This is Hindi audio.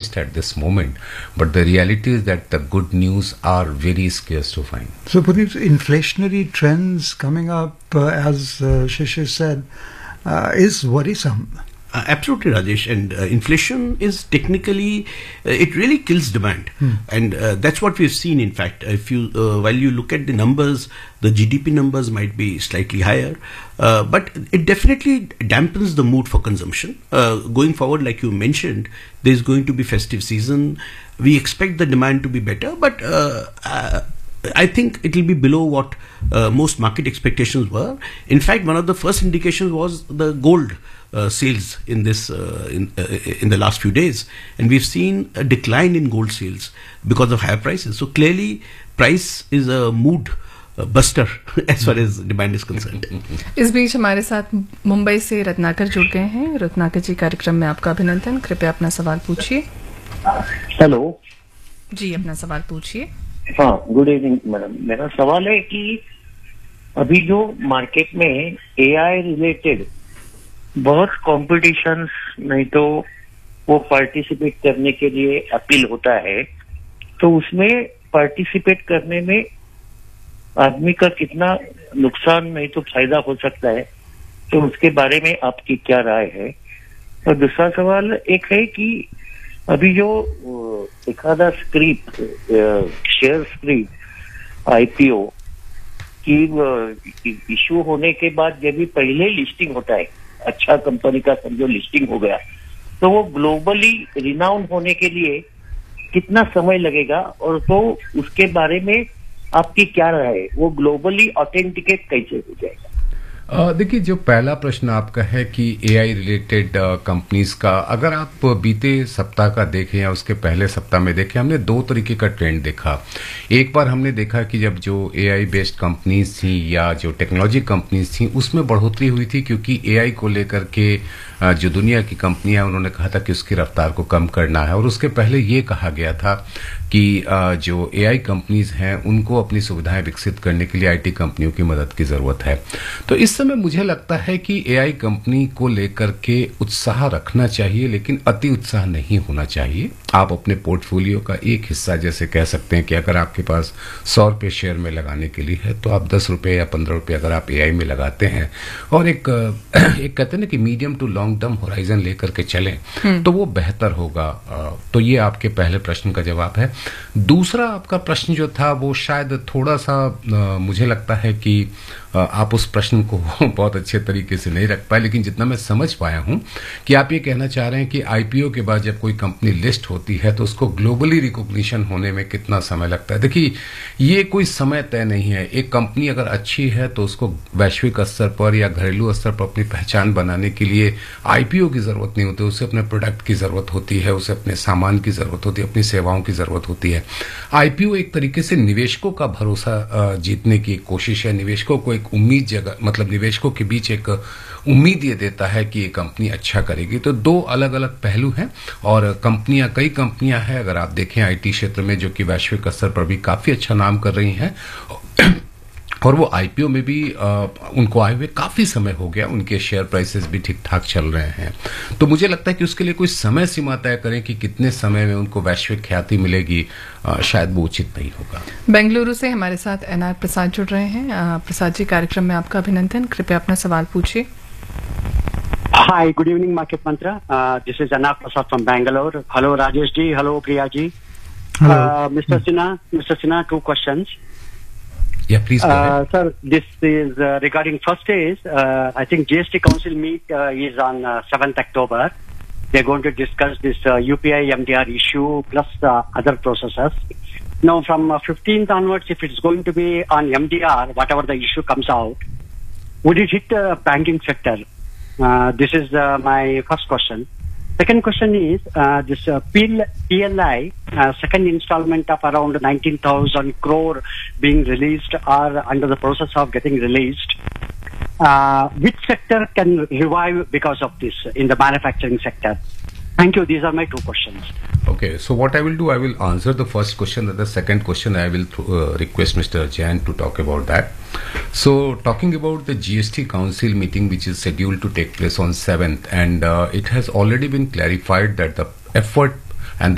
optimist at this moment, but the reality is that the good news are very scarce to find. So, Puneet, inflationary trends coming up, as Shishir said, is worrisome. Absolutely, Rajesh. And inflation is technically, it really kills demand. And that's what we've seen, in fact. If you, while you look at the numbers, the GDP numbers might be slightly higher, but it definitely dampens the mood for consumption. Going forward, like you mentioned, there's going to be festive season. We expect the demand to be better, but I think it will be below what most market expectations were. In fact, one of the first indications was the gold sales in this in the last few days, and we've seen a decline in gold sales because of higher prices. So clearly, price is a mood buster as far as demand is concerned. इस बीच हमारे साथ मुंबई से रत्नाकर जुड़ गए हैं. रत्नाकर जी, कार्यक्रम में आपका अभिनंदन. कृपया अपना सवाल पूछिए. हेलो जी, अपना सवाल पूछिए. हाँ, गुड इवनिंग मैडम. मेरा सवाल है कि अभी जो मार्केट में एआई रिलेटेड बहुत कॉम्पिटिशन्स, नहीं तो वो पार्टिसिपेट करने के लिए अपील होता है, तो उसमें पार्टिसिपेट करने में आदमी का कितना नुकसान नहीं तो फायदा हो सकता है, तो उसके बारे में आपकी क्या राय है? और दूसरा सवाल एक है कि अभी जो एखादा स्क्रीप, शेयर स्क्रीप आईपीओ की इशू होने के बाद जब भी पहले लिस्टिंग होता है, अच्छा कंपनी का समझो लिस्टिंग हो गया, तो वो ग्लोबली रिनाउंड होने के लिए कितना समय लगेगा, और तो उसके बारे में आपकी क्या राय है? वो ग्लोबली ऑथेंटिकेट कैसे हो जाएगा? देखिए, जो पहला प्रश्न आपका है कि एआई रिलेटेड कंपनीज का, अगर आप बीते सप्ताह का देखें या उसके पहले सप्ताह में देखें, हमने दो तरीके का ट्रेंड देखा. एक बार हमने देखा कि जब जो एआई बेस्ड कंपनीज थी या जो टेक्नोलॉजी कंपनीज थी, उसमें बढ़ोतरी हुई थी, क्योंकि एआई को लेकर के जो दुनिया की कंपनियां, उन्होंने कहा था कि उसकी रफ्तार को कम करना है. और उसके पहले ये कहा गया था कि जो एआई कंपनीज हैं, उनको अपनी सुविधाएं विकसित करने के लिए आईटी कंपनियों की मदद की जरूरत है. तो इस समय मुझे लगता है कि एआई कंपनी को लेकर के उत्साह रखना चाहिए, लेकिन अति उत्साह नहीं होना चाहिए. आप अपने पोर्टफोलियो का एक हिस्सा जैसे कह सकते हैं कि अगर आपके पास 100 रुपये शेयर में लगाने के लिए है, तो आप 10 रुपये या 15 रुपये अगर आप एआई में लगाते हैं और एक कहते हैं ना कि medium to long term horizon लेकर के चलें, तो वो बेहतर होगा. तो ये आपके पहले प्रश्न का जवाब है. दूसरा आपका प्रश्न जो था, वो शायद थोड़ा सा मुझे लगता है कि आप उस प्रश्न को बहुत अच्छे तरीके से नहीं रख पाए, लेकिन जितना मैं समझ पाया हूं कि आप ये कहना चाह रहे हैं कि आईपीओ के बाद जब कोई कंपनी लिस्ट होती है तो उसको ग्लोबली रिकॉग्निशन होने में कितना समय लगता है. देखिए, ये कोई समय तय नहीं है. एक कंपनी अगर अच्छी है तो उसको वैश्विक स्तर पर या घरेलू स्तर पर अपनी पहचान बनाने के लिए आईपीओ की जरूरत नहीं होती. उसे अपने प्रोडक्ट की जरूरत होती है, उसे अपने सामान की जरूरत होती है, अपनी सेवाओं की जरूरत होती है. आईपीओ एक तरीके से निवेशकों का भरोसा जीतने की कोशिश है. निवेशकों को एक उम्मीद जगह, मतलब निवेशकों के बीच एक उम्मीद ये देता है कि ये कंपनी अच्छा करेगी. तो दो अलग अलग पहलू हैं, और कई कंपनियां हैं अगर आप देखें आईटी क्षेत्र में, जो कि वैश्विक स्तर पर भी काफी अच्छा नाम कर रही हैं, और वो आईपीओ में भी उनको आए हुए काफी समय हो गया. उनके शेयर प्राइसेस भी ठीक ठाक चल रहे हैं. तो मुझे लगता है कि उसके लिए कोई समय सीमा तय करें कि कितने समय में उनको वैश्विक ख्याति मिलेगी, शायद वो उचित नहीं होगा. बेंगलुरु से हमारे साथ एनआर प्रसाद जुड़ रहे हैं. प्रसाद जी, कार्यक्रम में आपका अभिनंदन. कृपया अपना सवाल पूछिए. Hi, good evening, Market Mantra. This is Anar Prasad from Bangalore. Hello, Rajesh ji. Hello, Priya ji. Hello. Mr. Sinha, two questions. Yeah, please go ahead. Sir, this is regarding first is, I think GST Council meet is on 7th October. They're going to discuss this UPI MDR issue plus other processes. Now, from 15th onwards, if it's going to be on MDR, whatever the issue comes out, would it hit the banking sector? This is my first question. Second question is this PLI second installment of around 19,000 crore being released or under the process of getting released. Which sector can revive because of this in the manufacturing sector? Thank you. These are my two questions. Okay, so what I will do, I will answer the first question, and the second question I will request Mr. Jain to talk about that. So, talking about the GST Council meeting, which is scheduled to take place on 7th, and it has already been clarified that the effort